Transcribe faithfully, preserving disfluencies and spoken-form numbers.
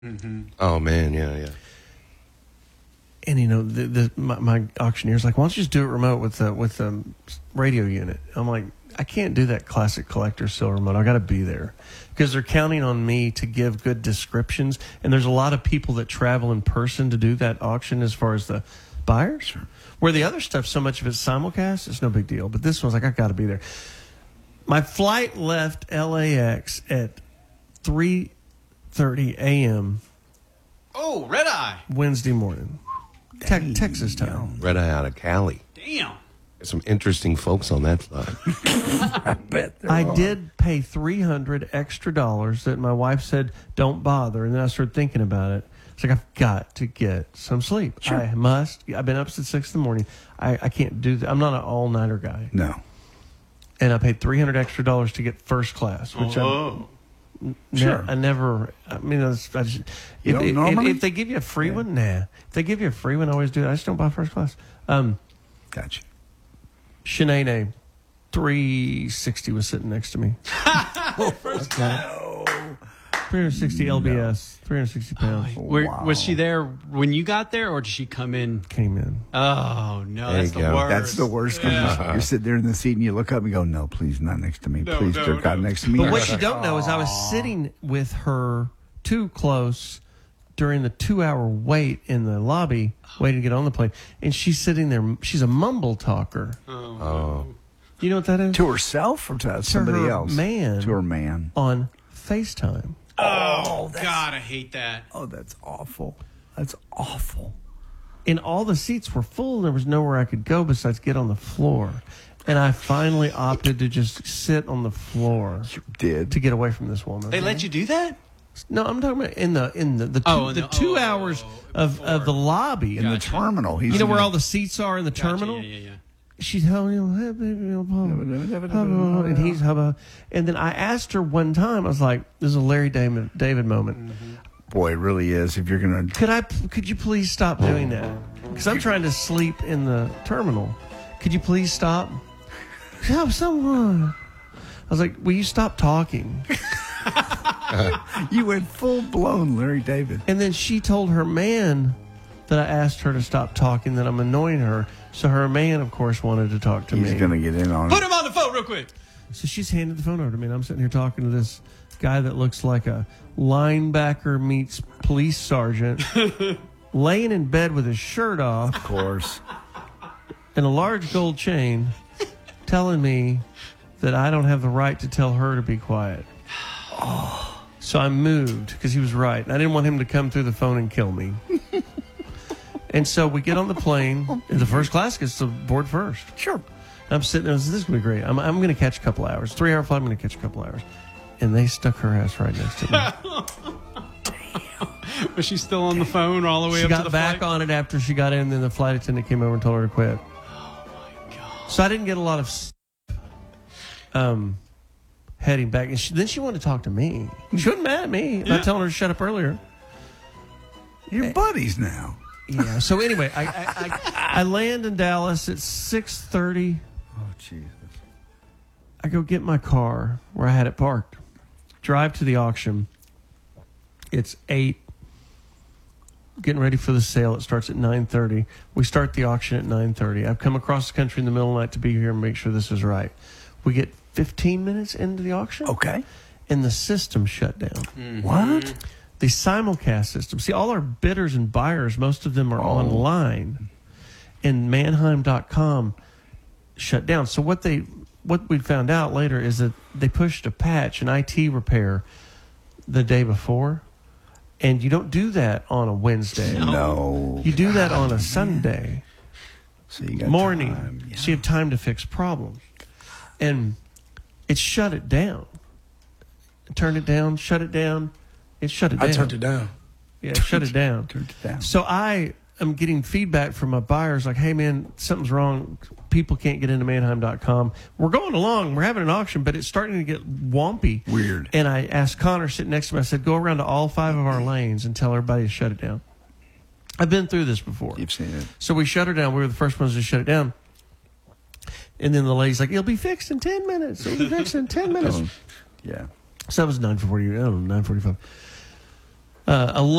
Mm-hmm. Oh, man, yeah, yeah. And, you know, the, the, my, my auctioneer's like, why don't you just do it remote with the, with the radio unit? I'm like, I can't do that classic collector still remote. I got to be there because they're counting on me to give good descriptions. And there's a lot of people that travel in person to do that auction as far as the buyers. Sure. Where the other stuff, so much of it's simulcast, it's no big deal. But this one's like, I got to be there. My flight left L A X at three thirty a.m. Oh, red eye. Wednesday morning. Te- Texas time. Red eye out of Cali. Damn. There's some interesting folks on that flight. I bet there I are. did pay three hundred extra dollars that my wife said, don't bother. And then I started thinking about it. It's like, I've got to get some sleep. Sure. I must. I've been up since six in the morning. I, I can't do that. I'm not an all-nighter guy. No. And I paid three hundred extra dollars to get first class, which Oh. I, Sure. I never, I mean, I just, I just, You if, don't if, normally? if they give you a free one, nah. If they give you a free one, I always do it. I just don't buy first class. Um, Gotcha. Shanae, three sixty was sitting next to me. First class. three hundred sixty L B S, three hundred sixty pounds. Where, Wow. Was she there when you got there, or did she come in? Came in. Oh, no, There that's you the go. worst. That's the worst. when Yeah. You're, you're sitting there in the seat and you look up and go, no, please, not next to me. No, please, no, dear God, no. next to me. But what you don't know is I was sitting with her too close during the two-hour wait in the lobby, waiting to get on the plane. And she's sitting there. She's a mumble talker. Oh. You know what that is? To herself or to somebody her else? man. To her man. On FaceTime. Oh, God, I hate that. Oh, that's awful. That's awful. And all the seats were full. There was nowhere I could go besides get on the floor. And I finally opted to just sit on the floor You did. to get away from this woman. They let you do that? No, I'm talking about in the in the the two, Oh, in the the- two oh, hours oh, of, of the lobby. in the Gotcha. terminal. He's You know in where the- all the seats are in the Gotcha, terminal? Yeah, yeah, yeah. She's telling you, hey, baby, oh, and he's hubba. And then I asked her one time, I was like, this is a Larry David, David moment. Boy, it really is. If you're going to. Could I? Could you please stop doing that? Because I'm trying to sleep in the terminal. Could you please stop? Have someone. I was like, will you stop talking? You went full blown Larry David. And then she told her man that I asked her to stop talking, that I'm annoying her. So her man, of course, wanted to talk to He's me. going to get in on Put it. him on the phone real quick. So she's handed the phone over to me, and I'm sitting here talking to this guy that looks like a linebacker meets police sergeant, laying in bed with his shirt off Of course. and a large gold chain, telling me that I don't have the right to tell her to be quiet. So I moved because he was right. And I didn't want him to come through the phone and kill me. And so we get on the plane, and the first class gets to board first. Sure. I'm sitting there, this is going to be great. I'm, I'm going to catch a couple hours. Three hour flight, I'm going to catch a couple hours. And they stuck her ass right next to me. Was she still on the phone all the way She up got to the back flight? on it after she got in, and then the flight attendant came over and told her to quit. Oh, my God. So I didn't get a lot of s- um, heading back. And she, then she wanted to talk to me. She wasn't mad at me about Yeah. telling her to shut up earlier. You're buddies now. Yeah. So anyway, I, I, I, I land in Dallas at six thirty. Oh, Jesus. I go get my car where I had it parked. Drive to the auction. It's eight. Getting ready for the sale. It starts at nine thirty. We start the auction at nine thirty. I've come across the country in the middle of the night to be here and make sure this is right. We get fifteen minutes into the auction. Okay. And the system shut down. Mm-hmm. What? The simulcast system. See, all our bidders and buyers, most of them are Oh. online. And Manheim dot com shut down. So what they what we found out later is that they pushed a patch, an I T repair, the day before. And you don't do that on a Wednesday. No. You do that on a Sunday So you got morning. time. Yeah. So you have time to fix problems. And it shut it down. Turned it down, shut it down. It shut it down. I turned it down. Yeah, shut it down. Turned it down. So I am getting feedback from my buyers like, hey, man, something's wrong. People can't get into Manheim dot com. We're going along. We're having an auction, but it's starting to get wompy. Weird. And I asked Connor sitting next to me, I said, go around to all five of our lanes and tell everybody to shut it down. I've been through this before. You've seen it. So we shut her down. We were the first ones to shut it down. And then the lady's like, it'll be fixed in ten minutes. It'll be fixed in ten minutes. Oh, yeah. So that was nine forty, I don't know, nine forty-five. Uh,